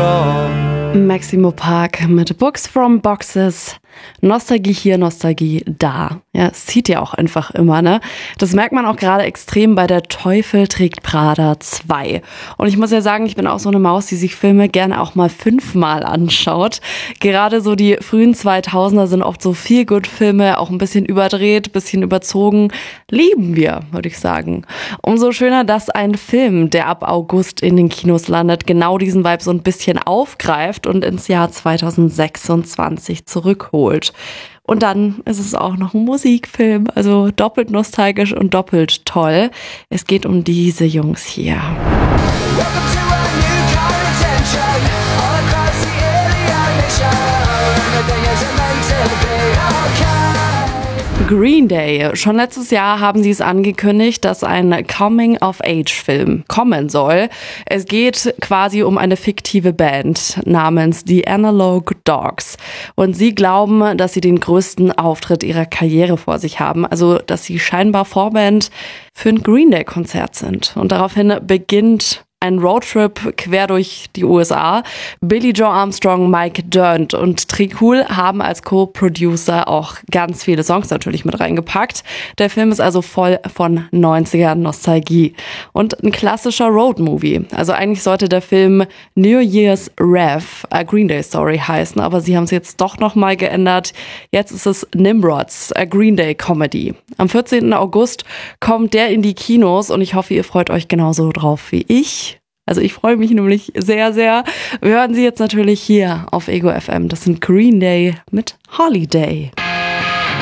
strong. Maximo Park mit Books from Boxes. Nostalgie hier, Nostalgie da. Ja, es zieht ja auch einfach immer, ne? Das merkt man auch gerade extrem bei Der Teufel trägt Prada 2. Und ich muss ja sagen, ich bin auch so eine Maus, die sich Filme gerne auch mal 5-mal anschaut. Gerade so die frühen 2000er sind oft so Feel-Good-Filme, auch ein bisschen überdreht, bisschen überzogen. Lieben wir, würde ich sagen. Umso schöner, dass ein Film, der ab August in den Kinos landet, genau diesen Vibe so ein bisschen aufgreift und ins Jahr 2026 zurückholt. Und dann ist es auch noch ein Musikfilm, also doppelt nostalgisch und doppelt toll. Es geht um diese Jungs hier. Green Day. Schon letztes Jahr haben sie es angekündigt, dass ein Coming-of-Age-Film kommen soll. Es geht quasi um eine fiktive Band namens The Analog Dogs. Und sie glauben, dass sie den größten Auftritt ihrer Karriere vor sich haben. Also, dass sie scheinbar Vorband für ein Green Day-Konzert sind. Und daraufhin beginnt ein Roadtrip quer durch die USA. Billy Joe Armstrong, Mike Dirnt und Tricool haben als Co-Producer auch ganz viele Songs natürlich mit reingepackt. Der Film ist also voll von 90er Nostalgie und ein klassischer Roadmovie. Also eigentlich sollte der Film New Year's Rev, A Green Day Story heißen, aber sie haben es jetzt doch nochmal geändert. Jetzt ist es Nimrods, A Green Day Comedy. Am 14. August kommt der in die Kinos und ich hoffe, ihr freut euch genauso drauf wie ich. Also ich freue mich nämlich sehr, sehr. Wir hören sie jetzt natürlich hier auf Ego FM. Das sind Green Day mit Holiday.